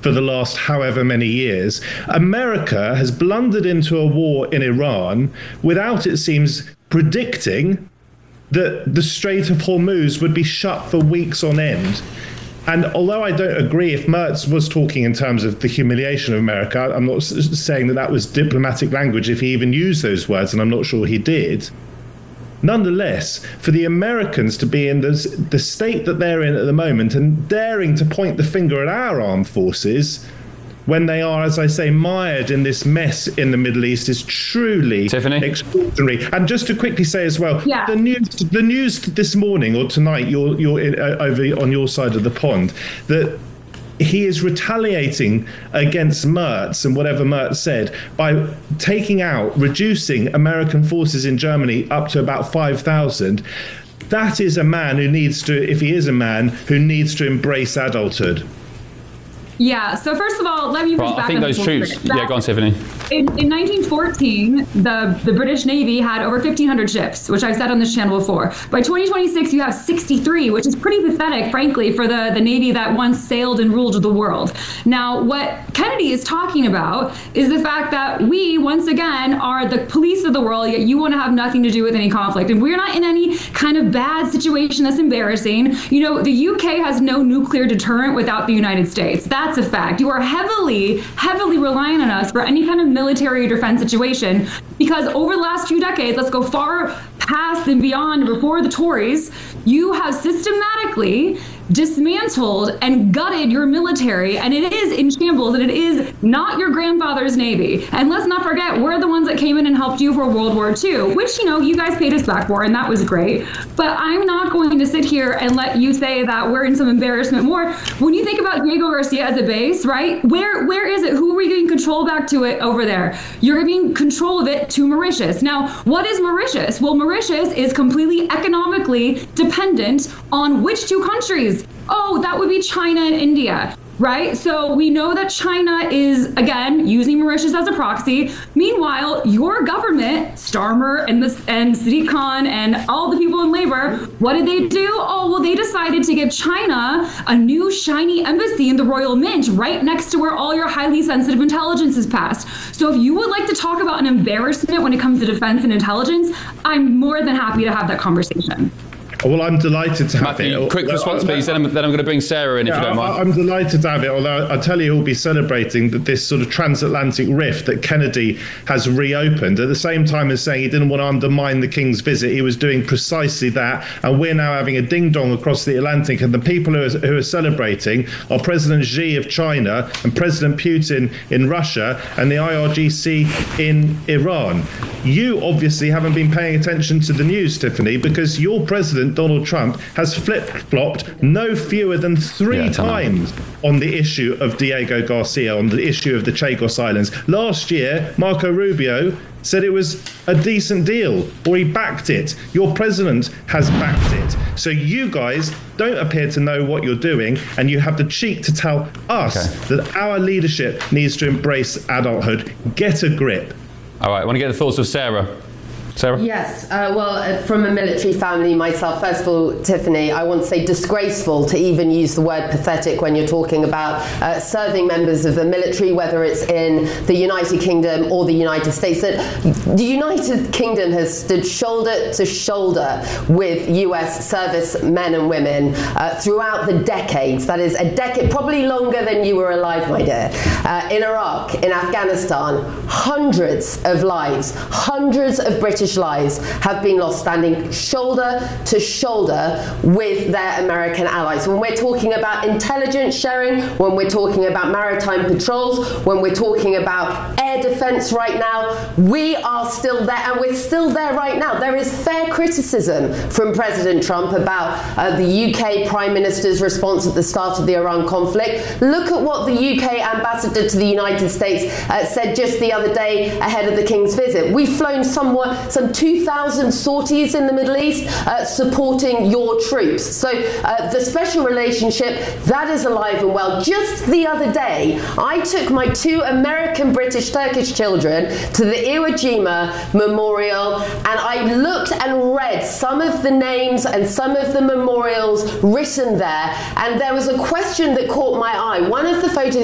for the last however many years. America has blundered into a war in Iran without, it seems, predicting that the Strait of Hormuz would be shut for weeks on end. And although I don't agree if Merz was talking in terms of the humiliation of America, I'm not saying that that was diplomatic language if he even used those words, and I'm not sure he did. Nonetheless, for the Americans to be in the state that they're in at the moment and daring to point the finger at our armed forces when they are, as I say, mired in this mess in the Middle East is truly extraordinary. And just to quickly say as well, the news this morning or tonight, you're over on your side of the pond, that he is retaliating against Merz and whatever Merz said by reducing American forces in Germany up to about 5,000. That is a man who needs to, if he is a man, who needs to embrace adulthood. Yeah, so first of all, let me push back. I think those troops, go on, Tiffany. In 1914, the British Navy had over 1,500 ships, which I've said on this channel before. By 2026, you have 63, which is pretty pathetic, frankly, for the Navy that once sailed and ruled the world. Now, what Kennedy is talking about is the fact that we, once again, are the police of the world, yet you want to have nothing to do with any conflict. And we're not in any kind of bad situation that's embarrassing. You know, the UK has no nuclear deterrent without the United States. That's a fact. You are heavily, heavily relying on us for any kind of military or defense situation, because over the last few decades, let's go far past and beyond before the Tories, you have systematically dismantled and gutted your military, and it is in shambles, and it is not your grandfather's Navy. And let's not forget, we're the ones that came in and helped you for World War II, which, you know, you guys paid us back for, and that was great. But I'm not going to sit here and let you say that we're in some embarrassment more. When you think about Diego Garcia as a base, right? Where is it? Who are we giving control back to it over there? You're giving control of it to Mauritius. Now, what is Mauritius? Well, Mauritius is completely economically dependent on which two countries? Oh, that would be China and India, right? So we know that China is, again, using Mauritius as a proxy. Meanwhile, your government, Starmer and Sadiq Khan and all the people in labor, what did they do? Oh, well, they decided to give China a new shiny embassy in the Royal Mint right next to where all your highly sensitive intelligence is passed. So if you would like to talk about an embarrassment when it comes to defense and intelligence, I'm more than happy to have that conversation. Well, I'm delighted to have Matthew, it. Quick response, please. Then I'm going to bring Sarah in, if you don't mind. I'm delighted to have it, although I tell you, we'll be celebrating that this sort of transatlantic rift that Kennedy has reopened at the same time as saying he didn't want to undermine the King's visit. He was doing precisely that, and we're now having a ding-dong across the Atlantic, and the people who are celebrating are President Xi of China and President Putin in Russia and the IRGC in Iran. You obviously haven't been paying attention to the news, Tiffany, because your president, Donald Trump, has flip-flopped no fewer than three times on the issue of Diego Garcia, on the issue of the Chagos Islands. Last year, Marco Rubio said it was a decent deal, or he backed it. Your president has backed it. So you guys don't appear to know what you're doing, and you have the cheek to tell us that our leadership needs to embrace adulthood. Get a grip. All right, I want to get the thoughts of Sarah. Sarah? Yes, from a military family myself, first of all, Tiffany, I want to say disgraceful to even use the word pathetic when you're talking about serving members of the military, whether it's in the United Kingdom or the United States. That the United Kingdom has stood shoulder to shoulder with US service men and women throughout the decades. That is a decade, probably longer than you were alive, my dear. In Iraq, in Afghanistan, hundreds of lives, hundreds of British lives have been lost standing shoulder to shoulder with their American allies. When we're talking about intelligence sharing, when we're talking about maritime patrols, when we're talking about air defense right now, we are still there, and we're still there right now. There is fair criticism from President Trump about the UK Prime Minister's response at the start of the Iran conflict. Look at what the UK ambassador to the United States said just the other day ahead of the King's visit. We've flown some 2,000 sorties in the Middle East supporting your troops. So the special relationship, that is alive and well. Just the other day, I took my two American, British, Turkish children to the Iwo Jima Memorial, and I looked and read some of the names and some of the memorials written there, and there was a question that caught my eye. One of the photos